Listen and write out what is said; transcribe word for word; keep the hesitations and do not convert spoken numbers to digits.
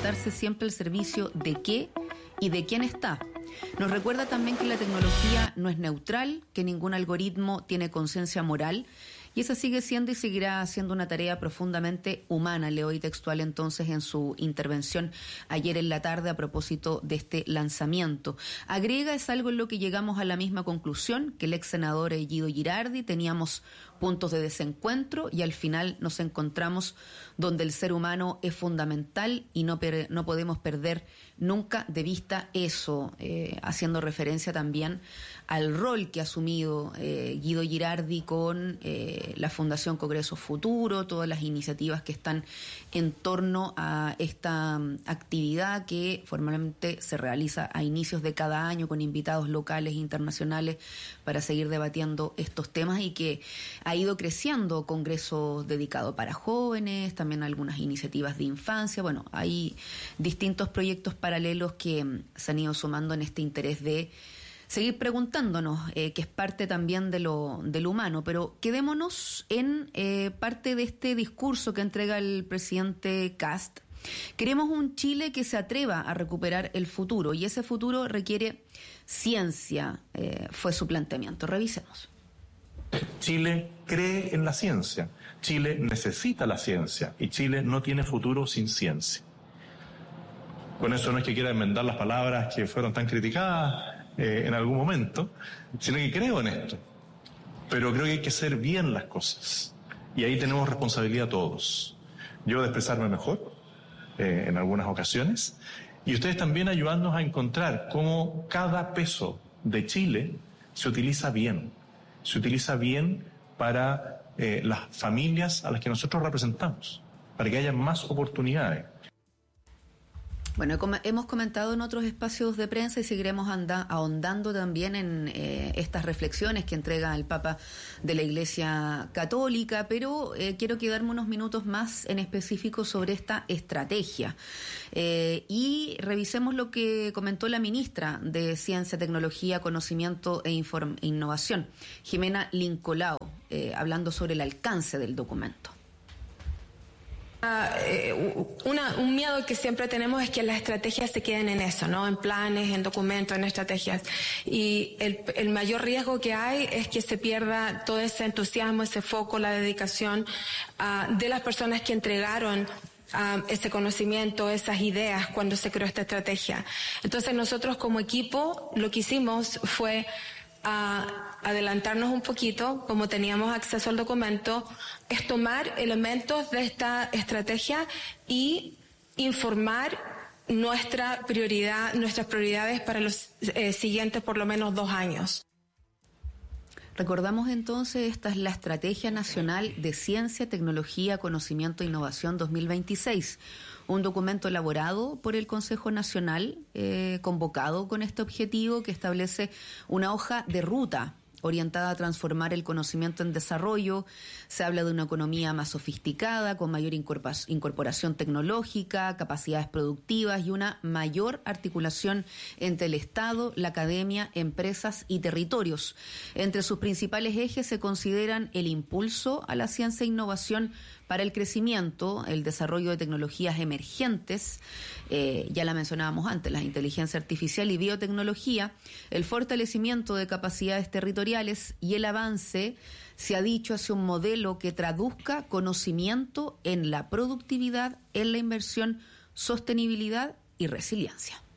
preguntarse siempre el servicio de qué y de quién está. Nos recuerda también que la tecnología no es neutral, que ningún algoritmo tiene conciencia moral, y esa sigue siendo y seguirá siendo una tarea profundamente humana. Leo hoy textual entonces en su intervención ayer en la tarde a propósito de este lanzamiento. Agrega, es algo en lo que llegamos a la misma conclusión, que el ex senador Guido Girardi teníamos puntos de desencuentro y al final nos encontramos donde el ser humano es fundamental y no, per, no podemos perder nunca de vista eso, eh, haciendo referencia también al rol que ha asumido eh, Guido Girardi con eh, la Fundación Congreso Futuro, todas las iniciativas que están en torno a esta um, actividad que formalmente se realiza a inicios de cada año con invitados locales e internacionales para seguir debatiendo estos temas y que ha ido creciendo congresos dedicados para jóvenes, también algunas iniciativas de infancia. Bueno, hay distintos proyectos paralelos que um, se han ido sumando en este interés de seguir preguntándonos, eh, que es parte también de lo, de lo humano, pero quedémonos en eh, parte de este discurso que entrega el presidente Kast. Queremos un Chile que se atreva a recuperar el futuro, y ese futuro requiere ciencia, eh, fue su planteamiento. Revisemos. Chile cree en la ciencia, Chile necesita la ciencia, y Chile no tiene futuro sin ciencia. Con eso no es que quiera enmendar las palabras que fueron tan criticadas Eh, en algún momento, sino que creo en esto, pero creo que hay que hacer bien las cosas y ahí tenemos responsabilidad todos. Yo de expresarme mejor eh, en algunas ocasiones y ustedes también ayudándonos a encontrar cómo cada peso de Chile se utiliza bien, se utiliza bien para eh, las familias a las que nosotros representamos, para que haya más oportunidades. Bueno, hemos comentado en otros espacios de prensa y seguiremos anda, ahondando también en eh, estas reflexiones que entrega el Papa de la Iglesia Católica, pero eh, quiero quedarme unos minutos más en específico sobre esta estrategia. Eh, y revisemos lo que comentó la ministra de Ciencia, Tecnología, Conocimiento e Inform- Innovación, Jimena Lincolao, eh, hablando sobre el alcance del documento. Uh, una, un miedo que siempre tenemos es que las estrategias se queden en eso, ¿no? En planes, en documentos, en estrategias. Y el, el mayor riesgo que hay es que se pierda todo ese entusiasmo, ese foco, la dedicación uh, de las personas que entregaron Uh, ese conocimiento, esas ideas cuando se creó esta estrategia. Entonces nosotros como equipo lo que hicimos fue a adelantarnos un poquito, como teníamos acceso al documento, es tomar elementos de esta estrategia y informar nuestra prioridad, nuestras prioridades para los eh, siguientes por lo menos dos años. Recordamos entonces, esta es la Estrategia Nacional de Ciencia, Tecnología, Conocimiento e Innovación dos mil veintiséis, un documento elaborado por el Consejo Nacional, eh, convocado con este objetivo, que establece una hoja de ruta orientada a transformar el conocimiento en desarrollo. Se habla de una economía más sofisticada, con mayor incorporación tecnológica, capacidades productivas y una mayor articulación entre el Estado, la academia, empresas y territorios. Entre sus principales ejes se consideran el impulso a la ciencia e innovación para el crecimiento, el desarrollo de tecnologías emergentes, eh, ya la mencionábamos antes, la inteligencia artificial y biotecnología, el fortalecimiento de capacidades territoriales y el avance, se ha dicho, hacia un modelo que traduzca conocimiento en la productividad, en la inversión, sostenibilidad y resiliencia.